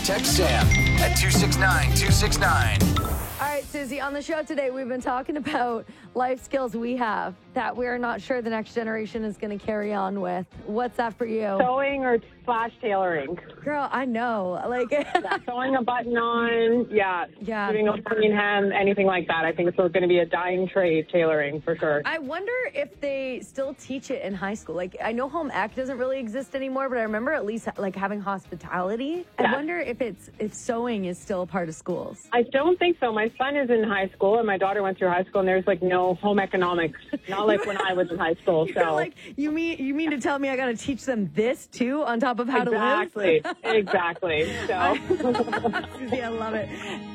Text Sam at 269-269. All right, Susie, on the show today, we've been talking about life skills we have that we're not sure the next generation is going to carry on with. What's that for you? Sewing or slash tailoring. Girl, I know. Like, Yeah, sewing a button on, yeah. Doing a clean hem, anything like that. I think it's going to be a dying trade, tailoring, for sure. I wonder if they still teach it in high school. Like, I know home ec doesn't really exist anymore, but I remember at least, like, having hospitality. Yeah. I wonder if sewing is still a part of schools. I don't think so. My son is in high school, and my daughter went through high school, and there's, like, no home economics. Not like when I was in high school, You're so. like, you mean to tell me I got to teach them this, too, on top of how to live? Exactly. So. Susie, I love it.